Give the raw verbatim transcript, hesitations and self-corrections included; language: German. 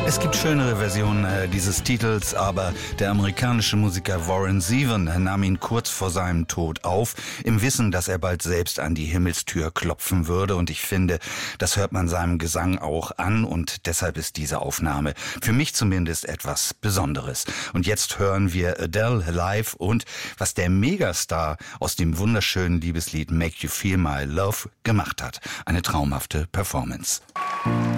Es gibt schönere Versionen äh, dieses Titels, aber der amerikanische Musiker Warren Zevon nahm ihn kurz vor seinem Tod auf, im Wissen, dass er bald selbst an die Himmelstür klopfen würde. Und ich finde, das hört man seinem Gesang auch an, und deshalb ist diese Aufnahme für mich zumindest etwas Besonderes. Und jetzt hören wir Adele live und was der Megastar aus dem wunderschönen Liebeslied Make You Feel My Love gemacht hat. Eine traumhafte Performance.